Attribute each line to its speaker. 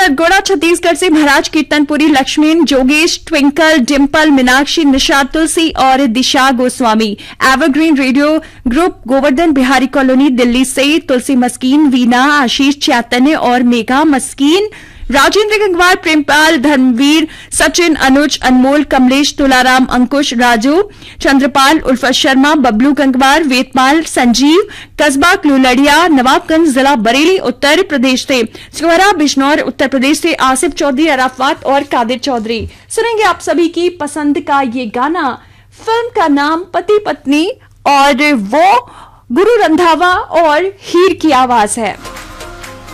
Speaker 1: सरगोड़ा छत्तीसगढ़ से महाराज कीर्तनपुरी, लक्ष्मण, जोगेश, ट्विंकल, डिम्पल, मीनाक्षी, निषाद, तुलसी और दिशा Goswami. Evergreen radio group, Govardhan Bihari colony, Delhi से तुलसी मस्कीन, वीना, आशीष, चैतन्य और मेघा मस्कीन। राजेंद्र गंगवार, प्रेमपाल, धर्मवीर, सचिन, अनुज, अनमोल, कमलेश, तुलाराम, अंकुश, राजू, चंद्रपाल, उल्फत शर्मा, बबलू गंगवार, वेदपाल, संजीव, कस्बा क्लूलड़िया, नवाबगंज, जिला बरेली, उत्तर प्रदेश से। सिकवरा, बिजनौर, उत्तर प्रदेश से आसिफ चौधरी, अराफात और कादिर चौधरी। सुनेंगे आप सभी की पसंद का ये गाना। फिल्म का नाम पति पत्नी और वो गुरु रंधावा और हीर की आवाज है।